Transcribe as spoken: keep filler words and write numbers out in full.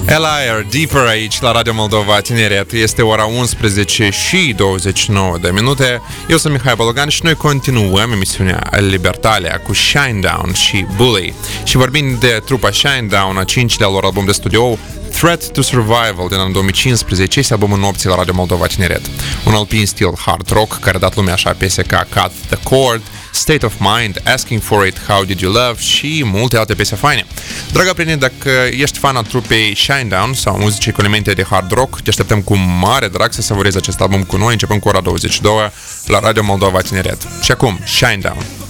Eliar, Deeper aici la Radio Moldova Tineret. Este ora unsprezece și douăzeci și nouă de minute. Eu sunt Mihai Bologan și noi continuăm emisiunea Libertalia cu Shinedown și Bully. Și vorbim de trupa Shinedown, a cincilea lor album de studio, Threat to Survival, din anul două mii cincisprezece, este albumul nopții la Radio Moldova Tineret. Un L P în stil hard rock care a dat lumea așa piese ca Cut the Cord, State of Mind, Asking for It, How Did You Love și multe alte piese faine. Dragă prieteni, dacă ești fan al trupei Shinedown sau muzicii cu elemente de hard rock, te așteptăm cu mare drag să savurezi acest album cu noi, începând cu ora douăzeci și două la Radio Moldova Tineret. Și acum, Shinedown.